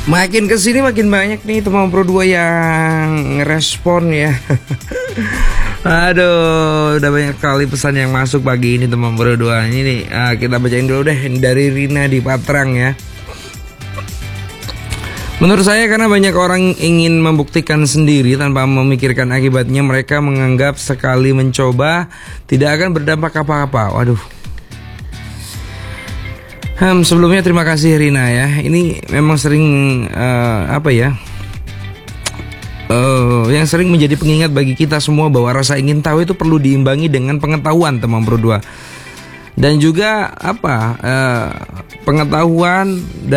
Makin kesini makin banyak nih teman Pro 2 yang ngerespon ya. Aduh, udah banyak kali pesan yang masuk pagi ini teman Pro 2. Ini nih, kita bacain dulu deh. Ini dari Rina di Patrang ya. Menurut saya karena banyak orang ingin membuktikan sendiri tanpa memikirkan akibatnya, mereka menganggap sekali mencoba tidak akan berdampak apa-apa. Waduh. Sebelumnya terima kasih Rina ya. Ini memang sering yang sering menjadi pengingat bagi kita semua bahwa rasa ingin tahu itu perlu diimbangi dengan pengetahuan teman Pro 2. Dan juga pengetahuan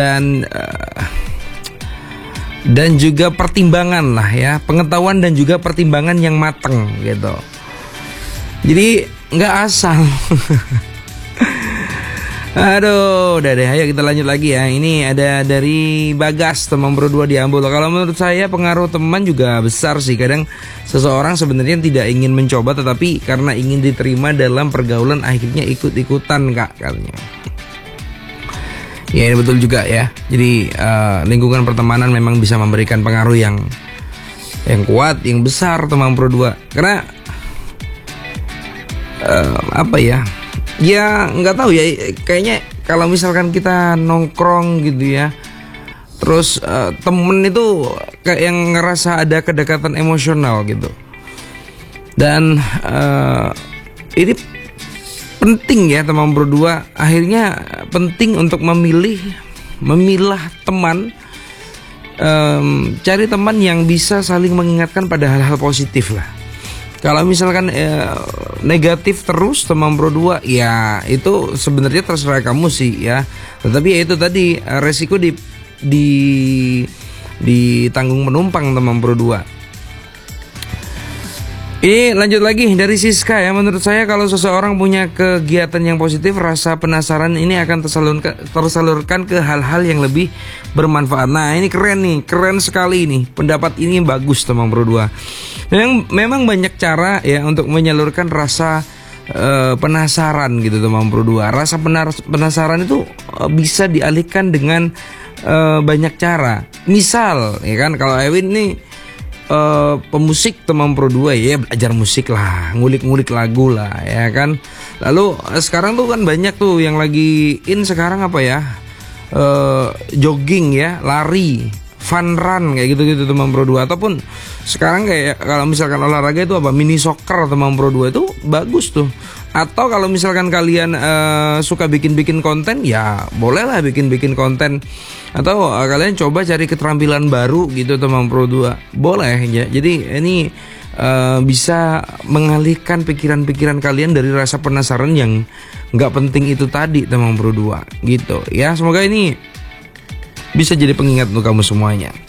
dan juga pertimbangan lah ya. Pengetahuan dan juga pertimbangan yang matang gitu. Jadi nggak asal. Aduh, udah deh, ayo kita lanjut lagi ya. Ini ada dari Bagas teman Pro 2 di Ambul. Kalau menurut saya pengaruh teman juga besar sih. Kadang seseorang sebenarnya tidak ingin mencoba, tetapi karena ingin diterima dalam pergaulan akhirnya ikut-ikutan kak katanya. Ya ini betul juga ya. Jadi lingkungan pertemanan memang bisa memberikan pengaruh yang kuat, yang besar teman Pro 2. Karena ya nggak tahu ya, kayaknya kalau misalkan kita nongkrong gitu ya, terus temen itu kayak yang ngerasa ada kedekatan emosional gitu. Dan ini penting ya teman Pro 2. Akhirnya penting untuk memilah teman, cari teman yang bisa saling mengingatkan pada hal-hal positif lah. Kalau misalkan negatif terus teman Pro 2, ya itu sebenarnya terserah kamu sih ya. Tetapi ya itu tadi resiko ditanggung penumpang teman Pro 2. Ini lanjut lagi dari Siska ya. Menurut saya kalau seseorang punya kegiatan yang positif, rasa penasaran ini akan tersalurkan ke hal-hal yang lebih bermanfaat. Nah ini keren nih, keren sekali nih. Pendapat ini bagus teman Pro 2. Memang banyak cara ya untuk menyalurkan rasa penasaran gitu teman Pro 2. Rasa penasaran itu bisa dialihkan dengan banyak cara. Misal ya kan, kalau Ewin nih pemusik teman Pro 2 ya, belajar musik lah, ngulik-ngulik lagu lah ya kan. Lalu sekarang tuh kan banyak tuh yang lagi in sekarang apa ya, jogging ya, lari, fun run kayak gitu-gitu teman Pro 2. Ataupun sekarang kayak kalau misalkan olahraga itu apa, mini soccer teman Pro 2 itu bagus tuh. Atau kalau misalkan kalian suka bikin-bikin konten, ya bolehlah bikin-bikin konten. Atau kalian coba cari keterampilan baru gitu teman Pro 2. Boleh ya. Jadi ini bisa mengalihkan pikiran-pikiran kalian dari rasa penasaran yang nggak penting itu tadi teman Pro 2 gitu ya. Semoga ini bisa jadi pengingat untuk kamu semuanya.